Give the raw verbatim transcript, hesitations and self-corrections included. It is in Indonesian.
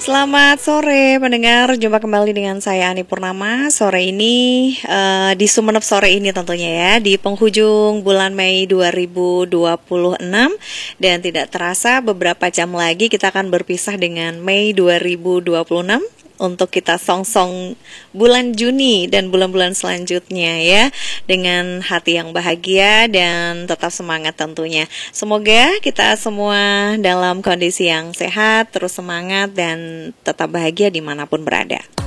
Selamat sore pendengar, jumpa kembali dengan saya Ani Purnama. Sore ini uh, di Sumeneb sore ini tentunya ya, di penghujung bulan Mei dua ribu dua puluh enam. Dan tidak terasa beberapa jam lagi kita akan berpisah dengan Mei dua ribu dua puluh enam untuk kita song-song bulan Juni dan bulan-bulan selanjutnya ya, dengan hati yang bahagia dan tetap semangat tentunya. Semoga kita semua dalam kondisi yang sehat, terus semangat dan tetap bahagia dimanapun berada.